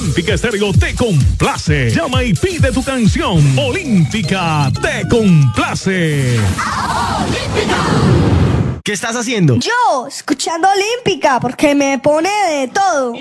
Olímpica Estéreo te complace. Llama y pide tu canción. Olímpica te complace. ¿Qué estás haciendo? Yo, escuchando Olímpica, porque me pone de todo.